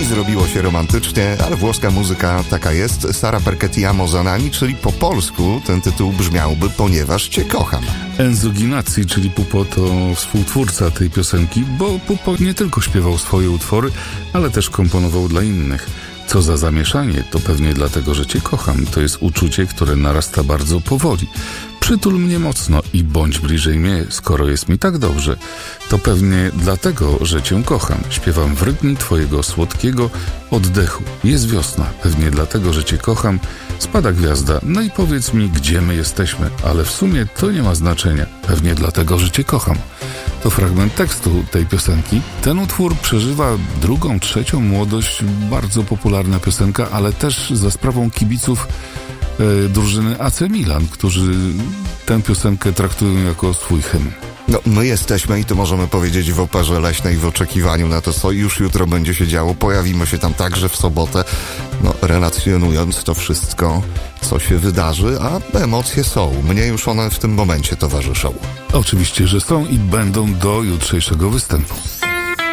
zrobiło się romantycznie, ale włoska muzyka taka jest. Sara perché ti amo za nami, czyli po polsku ten tytuł brzmiałby Ponieważ cię kocham. Enzo Ginazzi, czyli Pupo, to współtwórca tej piosenki, bo Pupo nie tylko śpiewał swoje utwory, ale też komponował dla innych. Co za zamieszanie, to pewnie dlatego, że cię kocham. To jest uczucie, które narasta bardzo powoli. Przytul mnie mocno i bądź bliżej mnie, skoro jest mi tak dobrze. To pewnie dlatego, że cię kocham. Śpiewam w rytm twojego słodkiego oddechu. Jest wiosna, pewnie dlatego, że cię kocham. Spada gwiazda, no i powiedz mi, gdzie my jesteśmy. Ale w sumie to nie ma znaczenia. Pewnie dlatego, że cię kocham. To fragment tekstu tej piosenki. Ten utwór przeżywa drugą, trzecią młodość. Bardzo popularna piosenka, ale też za sprawą kibiców drużyny AC Milan, którzy tę piosenkę traktują jako swój hymn. No, my jesteśmy i to możemy powiedzieć w Operze Leśnej w oczekiwaniu na to, co już jutro będzie się działo. Pojawimy się tam także w sobotę, relacjonując to wszystko, co się wydarzy, a emocje są. Mnie już one w tym momencie towarzyszą. Oczywiście, że są i będą do jutrzejszego występu.